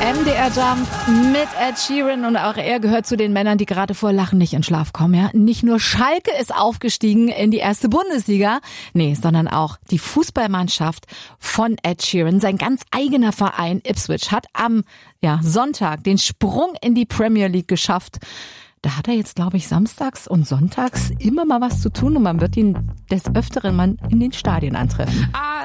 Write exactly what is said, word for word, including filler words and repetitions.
M D R Jump mit Ed Sheeran und auch er gehört zu den Männern, die gerade vor Lachen nicht in Schlaf kommen. Ja? Nicht nur Schalke ist aufgestiegen in die erste Bundesliga, nee, sondern auch die Fußballmannschaft von Ed Sheeran. Sein ganz eigener Verein Ipswich hat am ja, Sonntag den Sprung in die Premier League geschafft. Da hat er jetzt, glaube ich, samstags und sonntags immer mal was zu tun und man wird ihn des Öfteren mal in den Stadien antreffen. Ah,